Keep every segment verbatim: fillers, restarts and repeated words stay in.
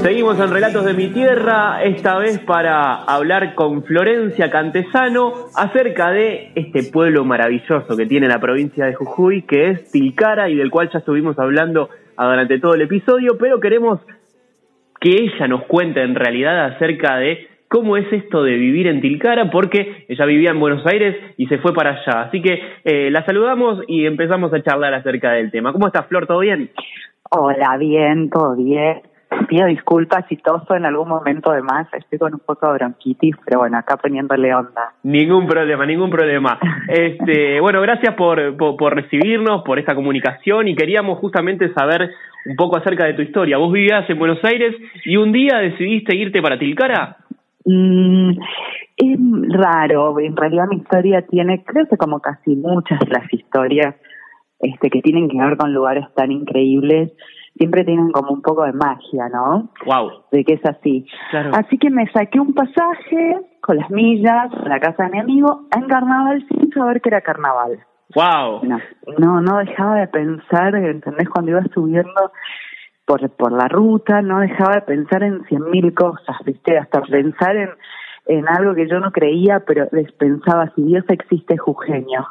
Seguimos en Relatos de mi Tierra, esta vez para hablar con Florencia Cantesano acerca de este pueblo maravilloso que tiene la provincia de Jujuy, que es Tilcara, y del cual ya estuvimos hablando durante todo el episodio, pero queremos que ella nos cuente en realidad acerca de cómo es esto de vivir en Tilcara, porque ella vivía en Buenos Aires y se fue para allá. Así que eh, la saludamos y empezamos a charlar acerca del tema. ¿Cómo estás, Flor? ¿Todo bien? Hola, bien, todo bien. Pido disculpas si toso en algún momento de más, estoy con un poco de bronquitis, pero bueno, acá poniéndole onda. Ningún problema, ningún problema. Este, bueno, gracias por, por, por recibirnos, por esta comunicación, y queríamos justamente saber un poco acerca de tu historia. Vos vivías en Buenos Aires y un día decidiste irte para Tilcara. Mm, es raro, en realidad mi historia tiene, creo que como casi muchas de las historias este, que tienen que ver con lugares tan increíbles, siempre tienen como un poco de magia, ¿no? Wow. De que es así. Claro. Así que me saqué un pasaje con las millas a la casa de mi amigo en carnaval sin saber que era carnaval. Wow. No, no, no dejaba de pensar, ¿entendés? Cuando iba subiendo por por la ruta, no dejaba de pensar en cien mil cosas, ¿viste? Hasta pensar en en algo que yo no creía, pero les pensaba, si Dios existe, jujeño.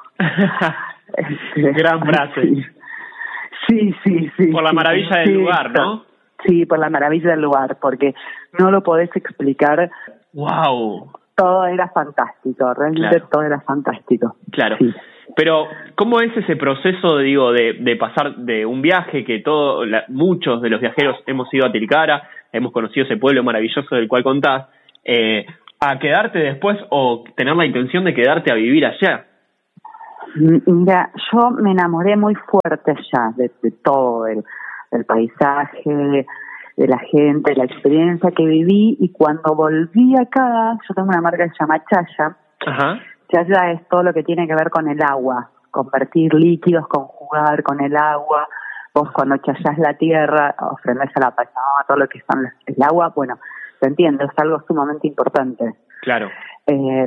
este, Gran frase. Sí. Sí, sí, sí. Por la sí, maravilla sí, del lugar, ¿no? Sí, por la maravilla del lugar, porque no lo podés explicar. Wow. Todo era fantástico, realmente claro. Todo era fantástico. Claro. Sí. Pero, ¿cómo es ese proceso, digo, de, de pasar de un viaje que todo, la, muchos de los viajeros hemos ido a Tilcara, hemos conocido ese pueblo maravilloso del cual contás, eh, a quedarte después o tener la intención de quedarte a vivir allá? Mira, yo me enamoré muy fuerte allá de, de todo, del, del paisaje, de, de la gente, de la experiencia que viví, y cuando volví acá, yo tengo una marca que se llama Chaya. Ajá. Chaya es todo lo que tiene que ver con el agua, convertir líquidos, conjugar con el agua. Vos cuando chayás la tierra, ofrendés a la Pachamama todo lo que son los, el agua, bueno, te entiendo, es algo sumamente importante. Claro. Eh,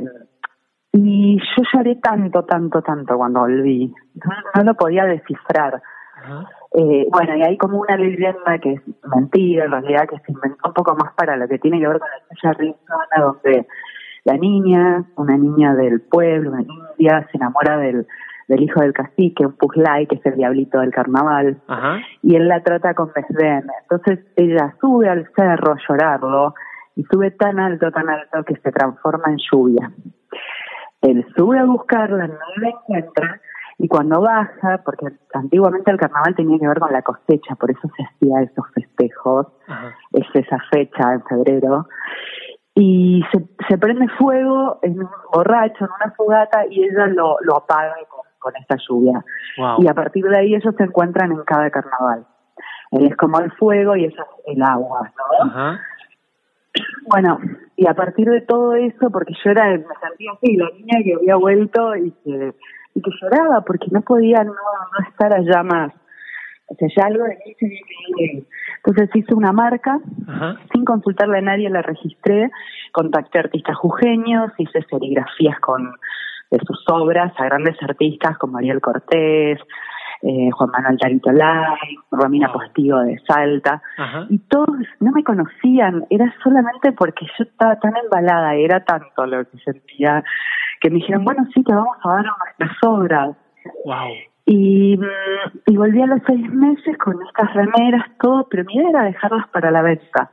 Y yo lloré tanto, tanto, tanto cuando volví. No, no lo podía descifrar. Uh-huh. Eh, bueno, y hay como una leyenda que es mentira, en realidad, que se inventó un poco más para lo que tiene que ver con la Chaya Rizona, donde la niña, una niña del pueblo, una india, se enamora del, del hijo del cacique, un Pujlay, que es el diablito del carnaval, uh-huh. y él la trata con desdén. Entonces ella sube al cerro a llorarlo, y sube tan alto, tan alto, que se transforma en lluvia. Él sube a buscarla, no la encuentra, y cuando baja, porque antiguamente el carnaval tenía que ver con la cosecha, por eso se hacía esos festejos, uh-huh. es esa fecha en febrero, y se, se prende fuego en un borracho, en una fogata, y ella lo, lo apaga con, con esta lluvia. Wow. Y a partir de ahí ellos se encuentran en cada carnaval. Él es como el fuego y ella es el agua, ¿no? Uh-huh. Bueno, y a partir de todo eso, porque yo era, me sentía así, la niña que había vuelto y que, y que lloraba porque no podía no, no estar allá más. O sea, ya algo de mí se veía. Entonces hice una marca, uh-huh. sin consultarle a nadie, la registré, contacté artistas jujeños, hice serigrafías con de sus obras a grandes artistas como Ariel Cortés, Eh, Juan Manuel Tarito Lai, Romina wow. Postigo de Salta, uh-huh. y todos no me conocían, era solamente porque yo estaba tan embalada, era tanto lo que sentía, que me dijeron, bueno, sí, te vamos a dar nuestras obras. Wow. Y, y volví a los seis meses con estas remeras, todo, pero mi idea era dejarlas para la venta.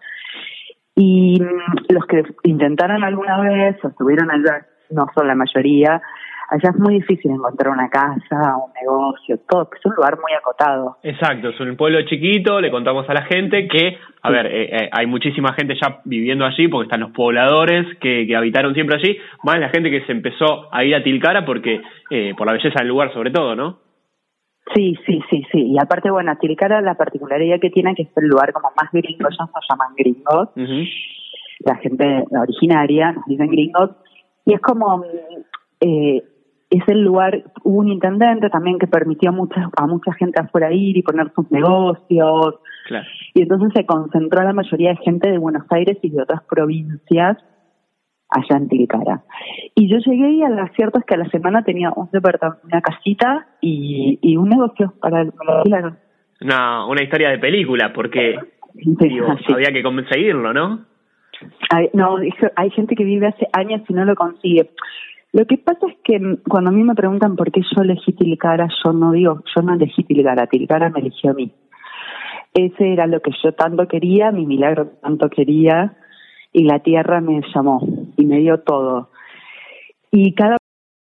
Y los que intentaron alguna vez, o estuvieron allá, no son la mayoría, allá es muy difícil encontrar una casa, un negocio, todo, es un lugar muy acotado. Exacto, es un pueblo chiquito, le contamos a la gente que, a sí. ver, eh, eh, hay muchísima gente ya viviendo allí, porque están los pobladores que, que habitaron siempre allí, más la gente que se empezó a ir a Tilcara porque eh, por la belleza del lugar sobre todo, ¿no? Sí, sí, sí, sí, y aparte, bueno, Tilcara la particularidad que tiene que es el lugar como más gringo, ya se llaman gringos, uh-huh. la gente originaria nos dicen gringos, y es como... Eh, es el lugar, hubo un intendente también que permitió a mucha, a mucha gente afuera ir y poner sus negocios. Claro. Y entonces se concentró la mayoría de gente de Buenos Aires y de otras provincias allá en Tilcara. Y yo llegué y lo cierto es que a la semana tenía un departamento, una casita y, y un negocio para el alquiler. Una, una historia de película, porque Digo, había que conseguirlo, ¿no? Hay, no, hay gente que vive hace años y no lo consigue. Lo que pasa es que cuando a mí me preguntan por qué yo elegí Tilcara, yo no digo, yo no elegí Tilcara, Tilcara me eligió a mí. Ese era lo que yo tanto quería, mi milagro que tanto quería, y la tierra me llamó y me dio todo. Y cada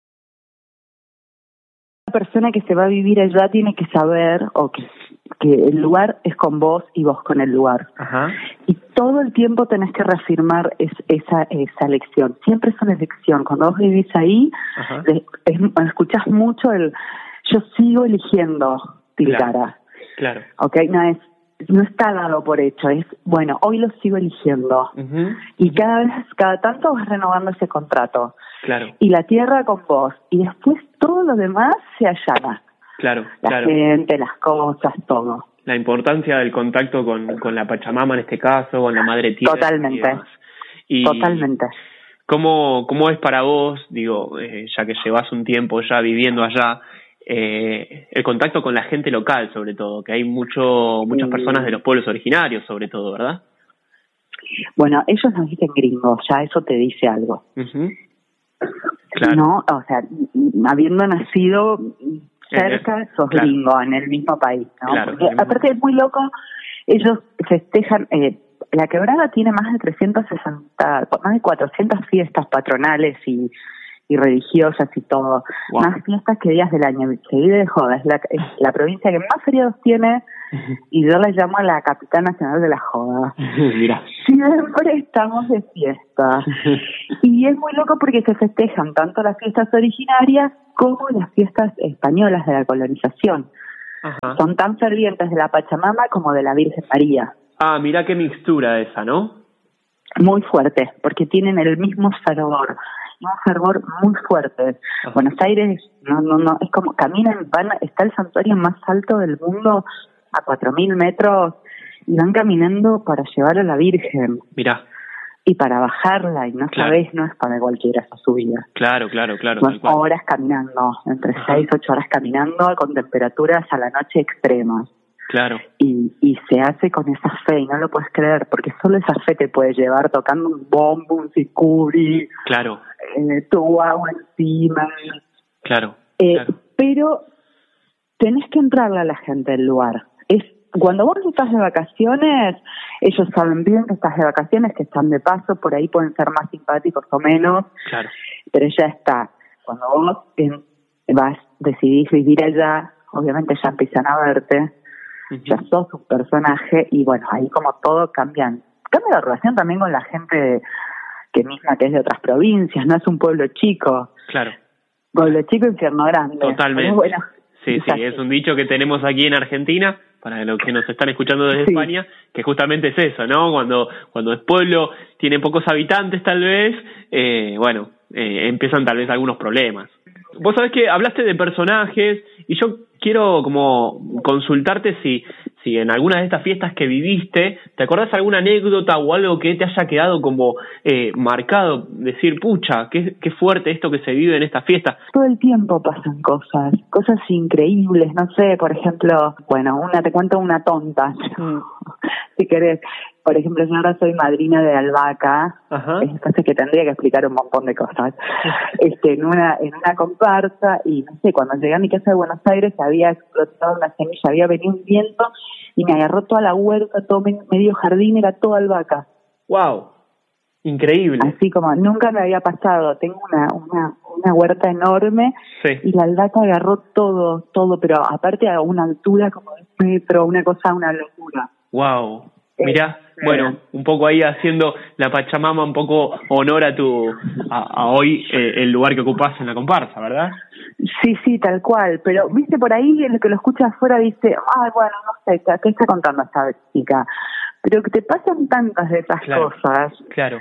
persona que se va a vivir allá tiene que saber o que, que el lugar es con vos y vos con el lugar. Ajá. Y todo el tiempo tenés que reafirmar es, esa esa elección. Siempre es una elección. Cuando vos vivís ahí, es, es, escuchás mucho el yo sigo eligiendo Tilcara. Claro. Claro. Okay, no es no está dado por hecho, es bueno, hoy lo sigo eligiendo. Uh-huh. Y cada vez, cada tanto vas renovando ese contrato. Claro. Y la tierra con vos. Y después todo lo demás se allana. Claro, la claro. gente, las cosas, todo. La importancia del contacto con, con la Pachamama en este caso, con la Madre Tierra. Totalmente. Y, y Totalmente. ¿Cómo, cómo es para vos, digo, eh, ya que llevas un tiempo ya viviendo allá, eh, el contacto con la gente local, sobre todo, que hay mucho muchas sí. personas de los pueblos originarios, sobre todo, ¿verdad? Bueno, ellos nos dicen gringos, ya eso te dice algo. Uh-huh. Claro. No, o sea, habiendo nacido cerca, sos claro. gringo en el mismo país, ¿no? Claro, Porque, aparte es muy loco, ellos festejan, eh, la Quebrada tiene más de trescientas sesenta, más de cuatrocientas fiestas patronales y y religiosas y todo, wow. Más fiestas que días del año, se vive de joda, es la, es la provincia que más feriados tiene uh-huh. Y yo la llamo la capital nacional de la joda. Mira. Siempre estamos de fiesta y es muy loco porque se festejan tanto las fiestas originarias como las fiestas españolas de la colonización. Uh-huh. Son tan fervientes de la Pachamama como de la Virgen María. Ah, mira qué mixtura esa, ¿no? Muy fuerte, porque tienen el mismo fervor. Un fervor muy fuerte. Ajá. Buenos Aires, no, no, no, es como caminan, van, está el santuario más alto del mundo a cuatro mil metros y van caminando para llevar a la Virgen. Mirá. Y para bajarla, y no claro. sabés, no es para cualquiera esa subida. Claro, claro, claro. Son horas caminando, entre Ajá. seis, ocho horas caminando con temperaturas a la noche extremas. Claro. Y, y se hace con esa fe, y no lo puedes creer, porque solo esa fe te puede llevar tocando un bombo, un sicuri. Claro. Eh, tu agua encima. Claro, eh, claro. Pero tenés que entrarle a la gente del lugar. Es cuando vos estás de vacaciones, ellos saben bien que estás de vacaciones, que están de paso, por ahí pueden ser más simpáticos o menos. Claro. Pero ya está. Cuando vos en, vas, decidís vivir allá, obviamente ya empiezan a verte. Uh-huh. Ya sos un personaje y bueno, ahí como todo cambian. Cambia la relación también con la gente que misma que es de otras provincias, no es un pueblo chico. Claro. Pueblo chico, infierno grande. Totalmente. Bueno, sí, sí, sí, es un dicho que tenemos aquí en Argentina, para los que nos están escuchando desde sí. España, que justamente es eso, ¿no? Cuando cuando el pueblo tiene pocos habitantes tal vez, eh, bueno, eh, empiezan tal vez algunos problemas. Vos sabés que hablaste de personajes y yo quiero como consultarte si si en alguna de estas fiestas que viviste, ¿te acordás alguna anécdota o algo que te haya quedado como eh, marcado? Decir, pucha, qué, qué fuerte esto que se vive en esta fiesta. Todo el tiempo pasan cosas, cosas increíbles, no sé, por ejemplo, bueno, una te cuento una tonta, mm. si querés. Por ejemplo, yo ahora soy madrina de albahaca, entonces que tendría que explicar un montón de cosas. Este, en una en una comparsa, y no sé, cuando llegué a mi casa de Buenos Aires había explotado una semilla, había venido un viento y me agarró toda la huerta, todo medio jardín, era toda albahaca. ¡Wow! Increíble. Así como nunca me había pasado. Tengo una una una huerta enorme sí. y la albahaca agarró todo, todo, pero aparte a una altura como de un metro, una cosa, una locura. ¡Wow! Mirá, bueno, un poco ahí haciendo la Pachamama un poco honor a tu a, a hoy eh, el lugar que ocupás en la comparsa, ¿verdad? Sí, sí, tal cual, pero viste por ahí el que lo escucha afuera dice, ay, bueno, no sé, ¿qué está contando esta chica? Pero que te pasan tantas de esas claro, cosas. Claro.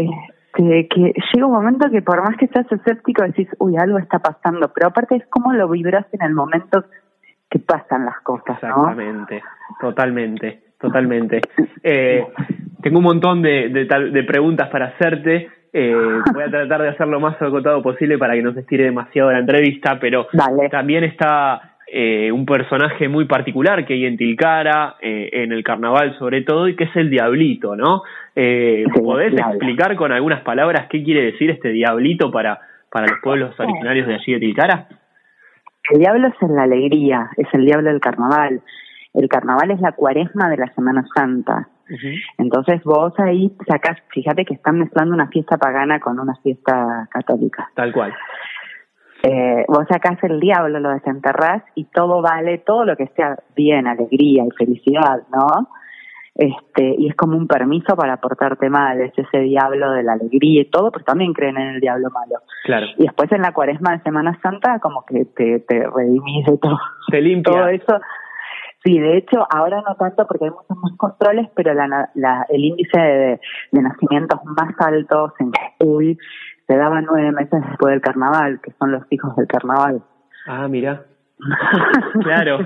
Este, que llega un momento que por más que estás escéptico decís, uy, algo está pasando, pero aparte es como lo vibras en el momento que pasan las cosas, ¿no? Exactamente, totalmente. Totalmente. Eh, tengo un montón de, de, de preguntas para hacerte. Eh, voy a tratar de hacer lo más acotado posible para que no se estire demasiado la entrevista, pero Dale. También está eh, un personaje muy particular que hay en Tilcara, eh, en el carnaval sobre todo, y que es el Diablito, ¿no? Eh, Sí, ¿Podés diablo. explicar con algunas palabras qué quiere decir este Diablito para, para los pueblos originarios de allí de Tilcara? El diablo es en la alegría, es el diablo del carnaval. El carnaval es la cuaresma de la Semana Santa. Uh-huh. Entonces vos ahí sacás, fíjate que están mezclando una fiesta pagana con una fiesta católica. Tal cual. Eh, vos sacás el diablo, lo desenterrás y todo vale, todo lo que sea bien, alegría y felicidad, ¿no? Este, y es como un permiso para portarte mal, es ese diablo de la alegría y todo, pues también creen en el diablo malo. Claro. Y después en la cuaresma de Semana Santa como que te, te redimís de todo. Se limpia. Todo eso. Sí, de hecho, ahora no tanto porque hay muchos más controles, pero la, la, el índice de, de nacimientos más altos en Jujuy se daba nueve meses después del carnaval, que son los hijos del carnaval. Ah, mira. Claro.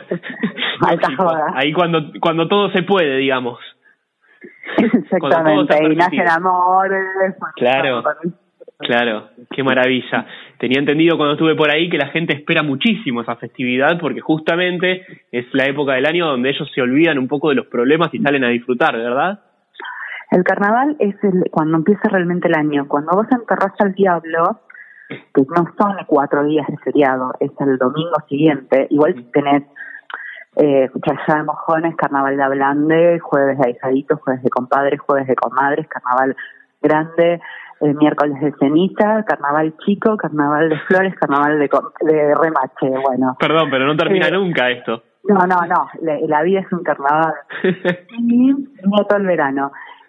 Ahí cuando cuando todo se puede, digamos. Exactamente, y nacen amores. Claro. Claro, qué maravilla. Tenía entendido cuando estuve por ahí que la gente espera muchísimo esa festividad porque justamente es la época del año donde ellos se olvidan un poco de los problemas y salen a disfrutar, ¿verdad? El carnaval es el cuando empieza realmente el año. Cuando vos enterrás al diablo, que no son cuatro días de feriado, es el domingo siguiente, igual tenés eh, Chayá de Mojones, Carnaval de Ablande, jueves de ahijaditos, jueves de compadres, jueves de comadres, Carnaval grande, el miércoles de ceniza, carnaval chico, carnaval de flores, carnaval de, de remache, bueno. Perdón, pero no termina eh, nunca esto. No, no, no, la, la vida es un carnaval. Y no todo el verano.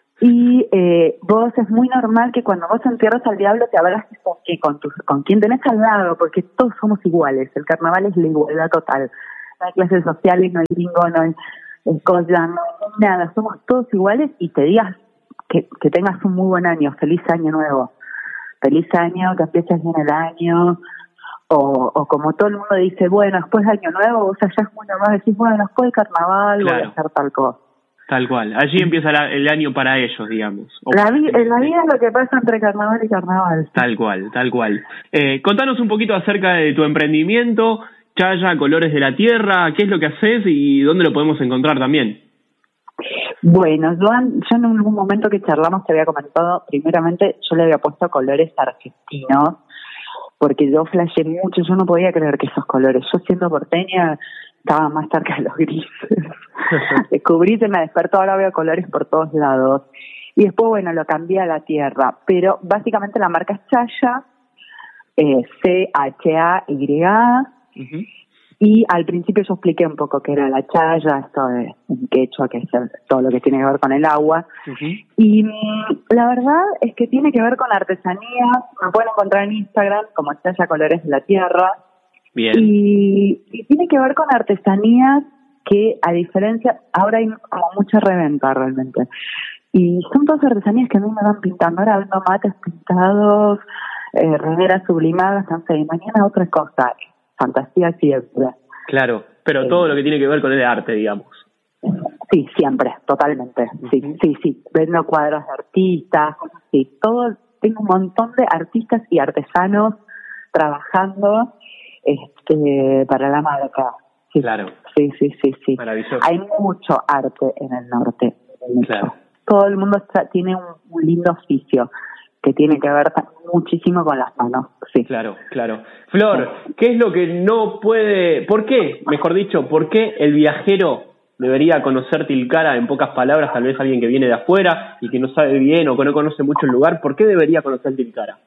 Y eh, vos es muy normal que cuando vos entierras al diablo te abraces con, con, tu, con quien tenés al lado, porque todos somos iguales. El carnaval es la igualdad total. No hay clases sociales, no hay bingo, no hay escolla, no hay nada. Somos todos iguales y te digas Que, que tengas un muy buen año, feliz año nuevo, feliz año, que empieces bien el año, o, o como todo el mundo dice, bueno, después de año nuevo, vos allá es muy normal, decís, bueno, después del carnaval claro. voy a hacer tal cosa. Tal cual, allí empieza la, el año para ellos, digamos. La, vi, la vida es lo que pasa entre carnaval y carnaval. Tal cual, tal cual. Eh, contanos un poquito acerca de tu emprendimiento, Chaya, Colores de la Tierra, qué es lo que haces y dónde lo podemos encontrar también. Bueno, yo, yo en algún momento que charlamos te había comentado, primeramente yo le había puesto colores argentinos, porque yo flasheé mucho, yo no podía creer que esos colores, yo siendo porteña estaba más cerca de los grises. Descubrí, se me despertó, ahora veo colores por todos lados. Y después, bueno, lo cambié a la tierra, pero básicamente la marca es Chaya, eh, C H A Y A, uh-huh. Y al principio yo expliqué un poco qué era la chaya, esto de en quechua, que es el, todo lo que tiene que ver con el agua. Uh-huh. Y mm, la verdad es que tiene que ver con artesanías. Me pueden encontrar en Instagram como Chaya Colores de la Tierra. Bien. Y, y tiene que ver con artesanías que, a diferencia, ahora hay como mucha reventa realmente. Y son todas artesanías que a mí me van pintando. Ahora vendo mates pintados, eh, remeras sublimadas, no sé, y mañana otra cosa. Fantasía siempre. Claro, pero eh, todo lo que tiene que ver con el arte, digamos. Sí, siempre, totalmente. Sí, uh-huh. sí, sí. Vendo cuadros de artistas, sí. Todo, tengo un montón de artistas y artesanos trabajando este, para la marca. Sí, claro. Sí, sí, sí, sí. Maravilloso. Hay mucho arte en el norte. Mucho. Claro. Todo el mundo está, tiene un, un lindo oficio que tiene que ver muchísimo con las manos, sí. Claro, claro. Flor, ¿qué es lo que no puede, por qué, mejor dicho, por qué el viajero debería conocer Tilcara, en pocas palabras, tal vez alguien que viene de afuera y que no sabe bien o que no conoce mucho el lugar, ¿por qué debería conocer Tilcara?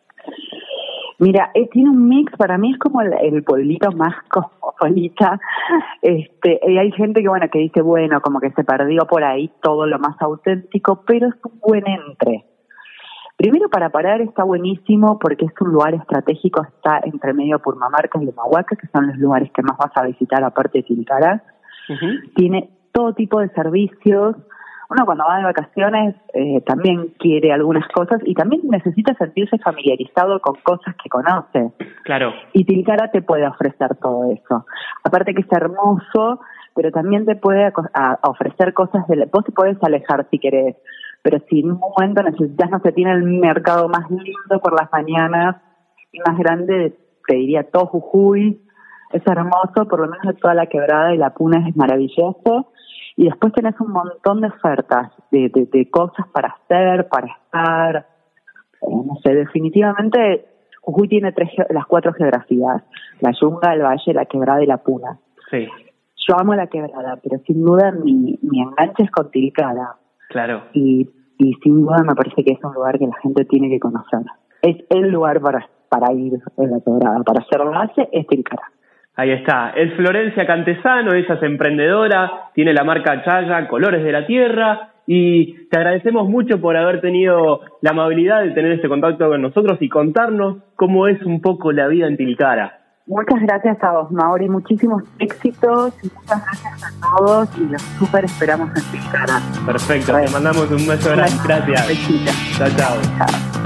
Mira, eh, tiene un mix, para mí es como el, el pueblito más cosmopolita. Este, y hay gente que, bueno, que dice, bueno, como que se perdió por ahí todo lo más auténtico, pero es un buen entre. Primero, para parar está buenísimo porque es un lugar estratégico, está entre medio Purmamarca y Humahuaca, que son los lugares que más vas a visitar aparte de Tilcara. Uh-huh. Tiene todo tipo de servicios. Uno cuando va de vacaciones eh, también quiere algunas cosas y también necesita sentirse familiarizado con cosas que conoce. Claro. Y Tilcara te puede ofrecer todo eso. Aparte que es hermoso, pero también te puede a, a ofrecer cosas de... Vos te podés alejar si querés, pero si en un momento necesitas, no sé, tiene el mercado más lindo por las mañanas y más grande, te diría todo Jujuy, es hermoso, por lo menos de toda la Quebrada y la Puna es maravilloso. Y después tenés un montón de ofertas, de, de, de cosas para hacer, para estar. Eh, no sé, definitivamente Jujuy tiene tres, las cuatro geografías: la Yunga, el Valle, la Quebrada y la Puna. Sí. Yo amo la Quebrada, pero sin duda mi, mi enganche es con Tilcara. Claro. Y, y sin duda me parece que es un lugar que la gente tiene que conocer. Es el lugar para, para ir en la Quebrada, para hacer base, es Tilcara. Ahí está. Es Florencia Cantesano, ella es emprendedora, tiene la marca Chaya, Colores de la Tierra, y te agradecemos mucho por haber tenido la amabilidad de tener este contacto con nosotros y contarnos cómo es un poco la vida en Tilcara. Muchas gracias a vos, Mauri, muchísimos éxitos y muchas gracias a todos y los súper esperamos en Tilcara. Perfecto, bueno, te mandamos un beso grande. Gracias. Besita. Chao, chao. Chao.